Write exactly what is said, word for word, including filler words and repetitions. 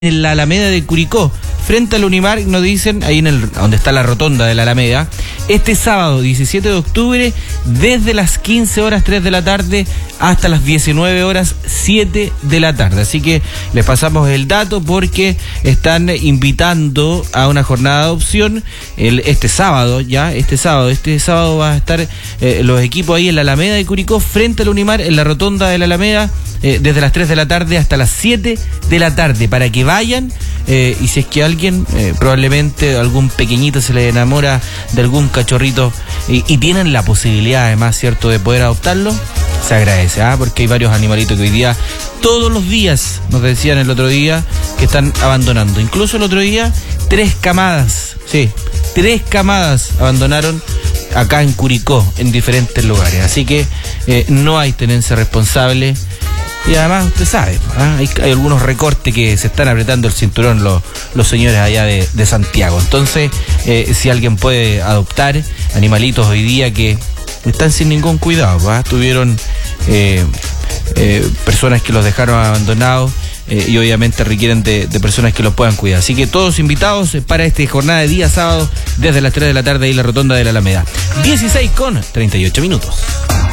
en la Alameda de Curicó, frente al Unimark, nos dicen, ahí en el donde está la rotonda de la Alameda, este sábado diecisiete de octubre, desde las quince horas tres de la tarde hasta las diecinueve horas siete de la tarde. Así que les pasamos el dato porque están invitando a una jornada de adopción el, este sábado, ya, este sábado, este sábado va a estar eh, los equipos ahí en la Alameda de Curicó, frente al Unimark, en la rotonda de la Alameda, eh, desde las tres de la tarde hasta las siete de la tarde, para que vayan. Eh, y si es que alguien, eh, probablemente algún pequeñito se le enamora de algún cachorrito y, y tienen la posibilidad además, cierto, de poder adoptarlo, se agradece, ¿ah? Porque hay varios animalitos que hoy día, todos los días, nos decían el otro día, que están abandonando. Incluso el otro día, tres camadas, sí, tres camadas abandonaron acá en Curicó, en diferentes lugares. Así que eh, no hay tenencia responsable. Y además, usted sabe, ¿eh? hay, hay algunos recortes que se están apretando el cinturón los, los señores allá de, de Santiago. Entonces, eh, si alguien puede adoptar animalitos hoy día que están sin ningún cuidado, ¿eh? tuvieron eh, eh, personas que los dejaron abandonados eh, y obviamente requieren de, de personas que los puedan cuidar. Así que todos invitados para esta jornada de día sábado desde las tres de la tarde y la rotonda de la Alameda. dieciséis con treinta y ocho minutos.